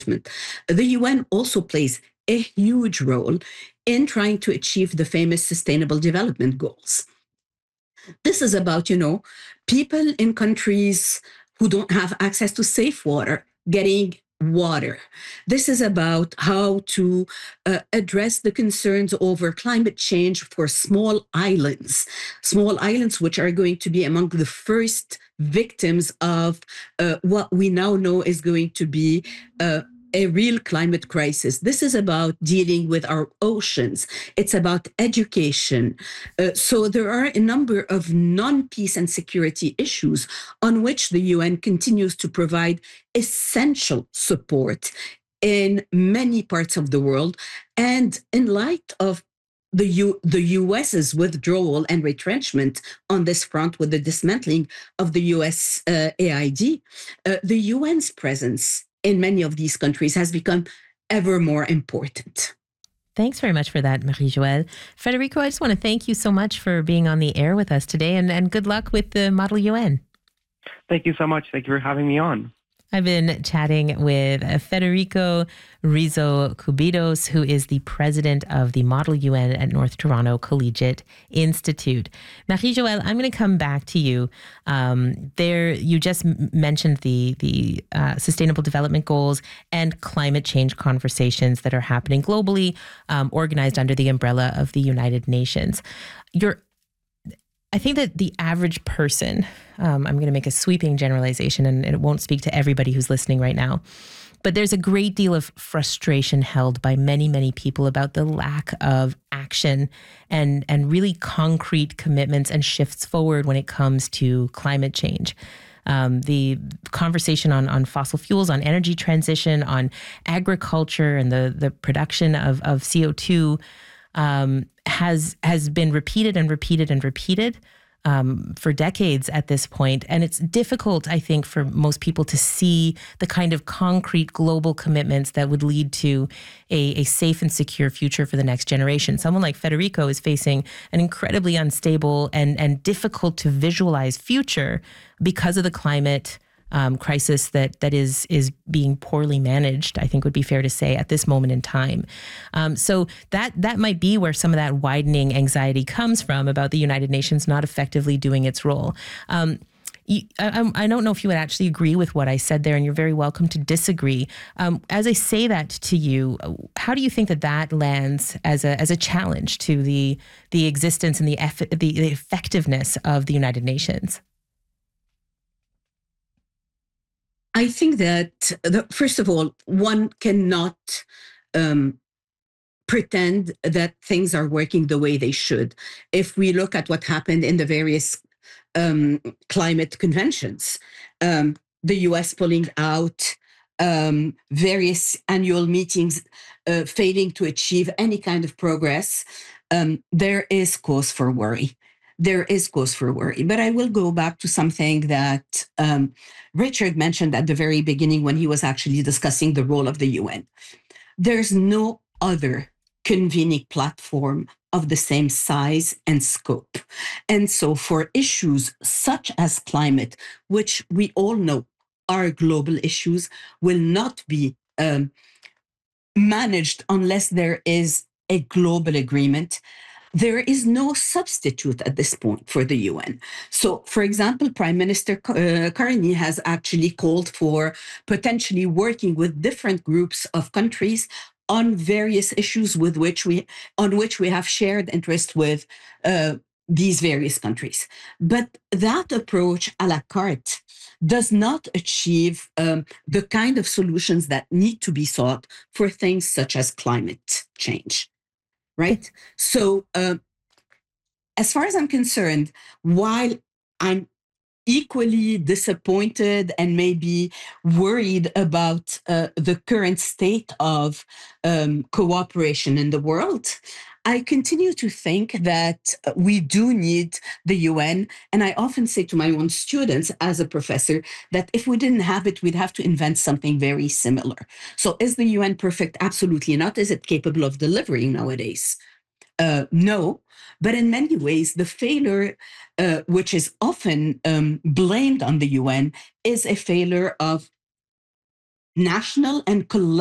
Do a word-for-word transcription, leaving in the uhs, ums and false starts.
The U N also plays a huge role in trying to achieve the famous Sustainable Development Goals. This is about, you know, people in countries who don't have access to safe water getting water. This is about how to uh, address the concerns over climate change for small islands, small islands which are going to be among the first victims of uh, what we now know is going to be uh, a real climate crisis. This is about dealing with our oceans. It's about education. Uh, so there are a number of non-peace and security issues on which the U N continues to provide essential support in many parts of the world. And in light of the, U, the US's withdrawal and retrenchment on this front with the dismantling of the U S uh, A I D, uh, the U N's presence in many of these countries has become ever more important. Thanks very much for that, Marie-Joëlle. Federico, I just want to thank you so much for being on the air with us today, and, and good luck with the Model U N. Thank you so much. Thank you for having me on. I've been chatting with Federico Rizzo Cubidos, who is the president of the Model U N at North Toronto Collegiate Institute. Marie-Joëlle, I'm going to come back to you. Um, there, you just mentioned the the uh, Sustainable Development Goals and climate change conversations that are happening globally, um, organized under the umbrella of the United Nations. You're I think that the average person, um, I'm going to make a sweeping generalization, and it won't speak to everybody who's listening right now, but there's a great deal of frustration held by many, many people about the lack of action and, and really concrete commitments and shifts forward when it comes to climate change. Um, the conversation on, on fossil fuels, on energy transition, on agriculture and the, the production of, of C O two Um, has has been repeated and repeated and repeated um, for decades at this point. And it's difficult, I think, for most people to see the kind of concrete global commitments that would lead to a, a safe and secure future for the next generation. Someone like Federico is facing an incredibly unstable and, and difficult to visualize future because of the climate Um, crisis that that is is being poorly managed, I think would be fair to say at this moment in time. Um, so that that might be where some of that widening anxiety comes from about the United Nations not effectively doing its role. Um, you, I, I don't know if you would actually agree with what I said there, and you're very welcome to disagree. Um, as I say that to you, how do you think that that lands as a as a challenge to the the existence and the eff- the, the effectiveness of the United Nations? I think that, the, first of all, one cannot um, pretend that things are working the way they should. If we look at what happened in the various um, climate conventions, um, the U S pulling out, um, various annual meetings uh, failing to achieve any kind of progress, um, there is cause for worry. There is cause for worry. But I will go back to something that um, Richard mentioned at the very beginning when he was actually discussing the role of the U N. There's no other convening platform of the same size and scope. And so for issues such as climate, which we all know are global issues, will not be um, managed unless there is a global agreement. There is no substitute at this point for the U N. So, for example, Prime Minister uh, Carney has actually called for potentially working with different groups of countries on various issues with which we, on which we have shared interest with uh, these various countries. But that approach à la carte does not achieve um, the kind of solutions that need to be sought for things such as climate change. Right? So, uh, as far as I'm concerned, while I'm equally disappointed and maybe worried about uh, the current state of um, cooperation in the world, I continue to think that we do need the U N. And I often say to my own students as a professor that if we didn't have it, we'd have to invent something very similar. So is the U N perfect? Absolutely not. Is it capable of delivering nowadays? Uh, no, but in many ways, the failure, uh, which is often um, blamed on the U N, is a failure of national and collective